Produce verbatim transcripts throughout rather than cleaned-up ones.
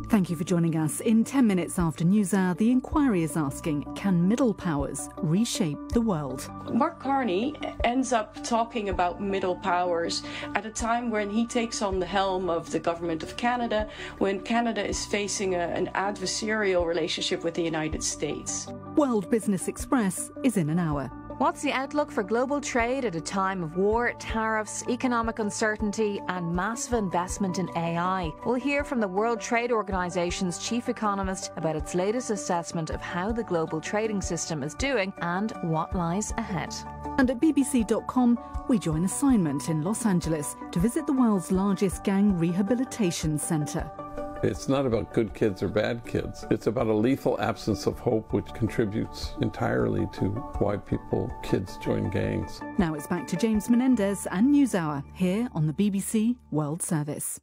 Thank you for joining us. In ten minutes after NewsHour, the inquiry is asking, can middle powers reshape the world? Mark Carney ends up talking about middle powers at a time when he takes on the helm of the government of Canada, when Canada is facing a, an adversarial relationship with the United States. World Business Express is in an hour. What's the outlook for global trade at a time of war, tariffs, economic uncertainty and massive investment in A I? We'll hear from the World Trade Organization's chief economist about its latest assessment of how the global trading system is doing and what lies ahead. And at B B C dot com, we join assignment in Los Angeles to visit the world's largest gang rehabilitation centre. It's not about good kids or bad kids. It's about a lethal absence of hope, which contributes entirely to why people, kids join gangs. Now it's back to James Menendez and NewsHour here on the B B C World Service.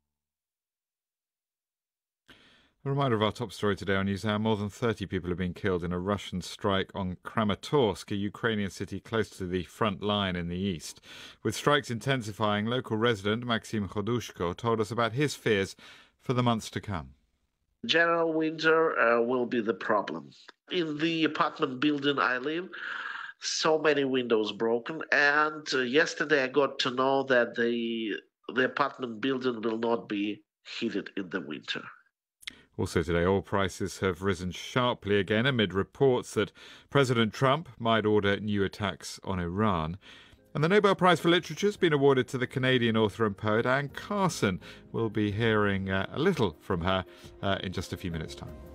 A reminder of our top story today on NewsHour. More than thirty people have been killed in a Russian strike on Kramatorsk, a Ukrainian city close to the front line in the east. With strikes intensifying, local resident Maxim Khodushko told us about his fears for the months to come. General winter uh, will be the problem. In the apartment building I live, so many windows broken, and uh, yesterday I got to know that the the apartment building will not be heated in the winter. Also today, oil prices have risen sharply again amid reports that President Trump might order new attacks on Iran. And the Nobel Prize for Literature has been awarded to the Canadian author and poet Anne Carson. We'll be hearing uh, a little from her uh, in just a few minutes' time.